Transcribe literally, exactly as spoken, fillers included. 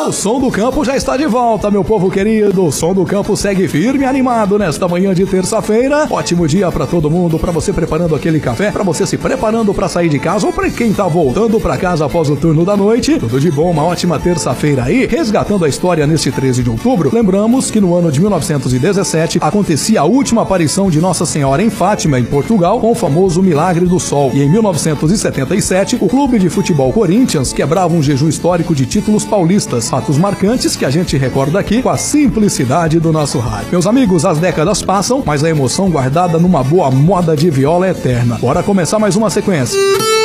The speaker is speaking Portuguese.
O Som do Campo já está de volta, meu povo querido. O Som do Campo segue firme e animado nesta manhã de terça-feira. Ótimo dia pra todo mundo, pra você preparando aquele café, pra você se preparando pra sair de casa ou pra quem tá voltando pra casa após o turno da noite. Tudo de bom, uma ótima terça-feira aí. Resgatando a história neste treze de outubro, lembramos que no ano de mil novecentos e dezessete acontecia a última aparição de Nossa Senhora em Fátima, em Portugal, com o famoso Milagre do Sol. E em mil novecentos e setenta e sete, o clube de futebol Corinthians quebrava um jejum histórico de títulos paulistas. Fatos marcantes que a gente recorda aqui com a simplicidade do nosso rádio. Meus amigos, as décadas passam, mas a emoção guardada numa boa moda de viola é eterna. Bora começar mais uma sequência.